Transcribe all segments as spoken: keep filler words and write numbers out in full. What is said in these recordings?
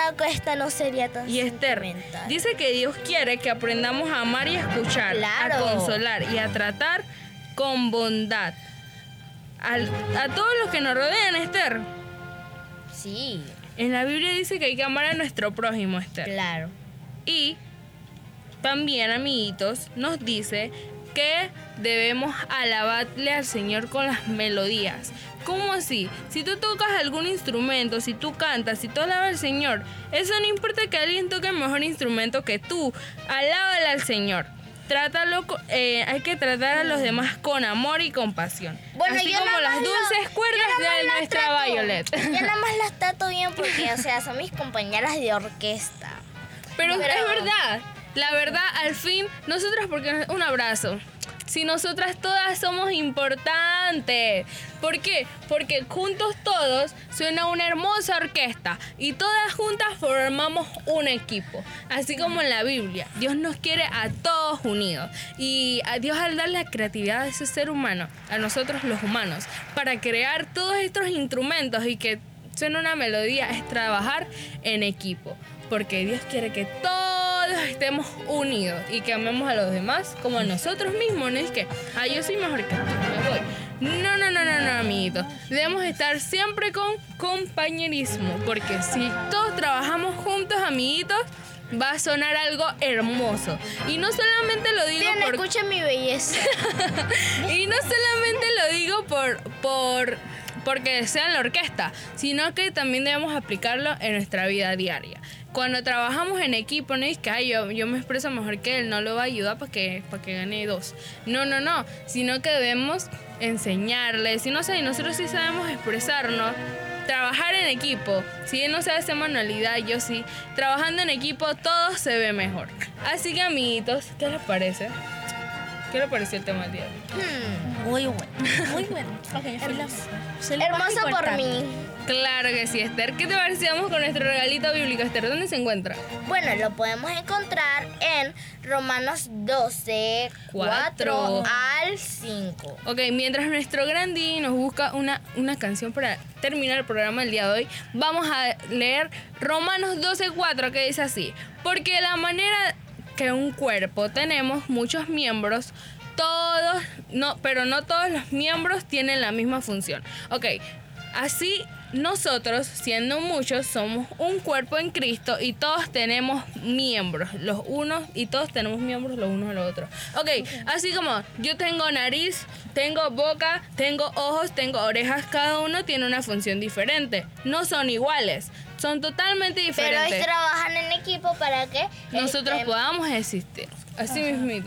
verdad que esta no sería tan Y Esther sentimental. dice que Dios quiere que aprendamos a amar y a escuchar, Claro. a consolar y a tratar con bondad al- a todos los que nos rodean, Esther. Sí, En la Biblia dice que hay que amar a nuestro prójimo, Esther. claro. Y también, amiguitos, nos dice que debemos alabarle al Señor con las melodías. ¿Cómo así? Si tú tocas algún instrumento, si tú cantas, si tú alabas al Señor, eso no importa que alguien toque el mejor instrumento que tú. Alábale al Señor. Trátalo, co- eh, hay que tratar a los demás con amor y compasión. Bueno, así yo como nada las más lo- dulces yo cuerdas nada más de las nuestra trato- Violet. Yo nada más las trato bien porque, o sea, son mis compañeras de orquesta. Pero, Pero- es verdad, la verdad, al fin, nosotras, porque un abrazo. Si nosotras todas somos importantes. ¿Por qué? Porque juntos todos suena una hermosa orquesta y todas juntas formamos un equipo. Así como en la Biblia, Dios nos quiere a todos unidos. Y a Dios, al dar la creatividad a ese ser humano, a nosotros los humanos, para crear todos estos instrumentos y que suena una melodía, es trabajar en equipo. Porque Dios quiere que todos estemos unidos y que amemos a los demás como a nosotros mismos. No es que, ah, yo soy mejor que tú, me voy. No, no, no, no, no, amiguitos. Debemos estar siempre con compañerismo. Porque si todos trabajamos juntos, amiguitos, va a sonar algo hermoso. Y no solamente lo digo Bien, por... escucha mi belleza. Y no solamente lo digo por, por, porque sea en la orquesta, sino que también debemos aplicarlo en nuestra vida diaria. Cuando trabajamos en equipo, no es que ay, yo, yo me expreso mejor que él, no lo va a ayudar para que, para que gane dos. No, no, no, sino que debemos enseñarles. Y no sé, nosotros sí sabemos expresarnos. Trabajar en equipo, si él no sabe hacer manualidad, yo sí. Trabajando en equipo todo se ve mejor. Así que, amiguitos, ¿qué les parece? ¿Qué les pareció el tema del día de hoy? Hmm, Muy bueno, muy bueno. Ok, soy la- soy la más Hermoso por importante. mí. Claro que sí, Esther. ¿Qué te parecíamos con nuestro regalito bíblico, Esther? ¿Dónde se encuentra? Bueno, lo podemos encontrar en Romanos doce, cuatro Cuatro. al cinco. Ok, mientras nuestro gran Didi nos busca una, una canción para terminar el programa del día de hoy, vamos a leer Romanos doce cuatro, que dice así: porque la manera que un cuerpo tenemos muchos miembros, todos, no, pero no todos los miembros tienen la misma función. Ok, así nosotros, siendo muchos, somos un cuerpo en Cristo y todos tenemos miembros, los unos, y todos tenemos miembros los unos a los otros. Ok, así como yo tengo nariz, tengo boca, tengo ojos, tengo orejas, cada uno tiene una función diferente. No son iguales, son totalmente Pero diferentes. es trabajan en equipo para que Nosotros este, podamos existir. Así mismito.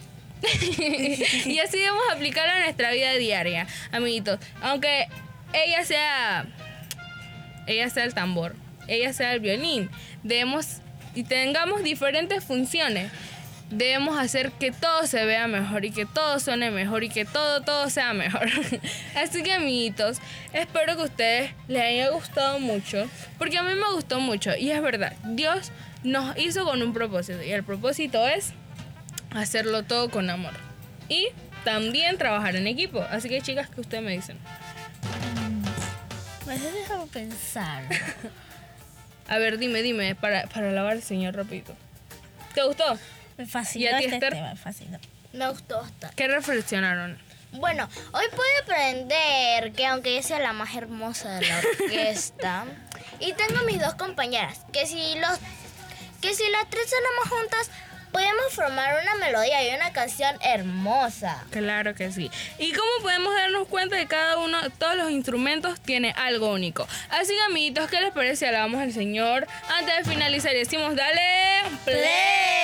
Y así debemos aplicarlo a nuestra vida diaria, amiguitos. Aunque ella sea, ella sea el tambor, ella sea el violín, debemos y tengamos diferentes funciones. Debemos hacer que todo se vea mejor y que todo suene mejor y que todo, todo sea mejor. Así que, amiguitos, espero que a ustedes les haya gustado mucho, porque a mí me gustó mucho. Y es verdad, Dios nos hizo con un propósito, y el propósito es hacerlo todo con amor. Y también trabajar en equipo. Así que, chicas, ¿qué ustedes me dicen? Me has dejado pensar. A ver, dime, dime, para, para alabar al Señor rapidito. ¿Te gustó? Me ¿Y fascinó a ti, este Esther? tema, me fascinó. me gustó bastante. ¿Qué reflexionaron? Bueno, hoy pude aprender que aunque yo sea la más hermosa de la orquesta y tengo mis dos compañeras, que si los que si las tres sonamos juntas podemos formar una melodía y una canción hermosa. Claro que sí. ¿Y cómo podemos darnos cuenta de que cada uno, todos los instrumentos tiene algo único? Así que, amiguitos, ¿qué les parece si alabamos al Señor? Antes de finalizar, decimos, dale play.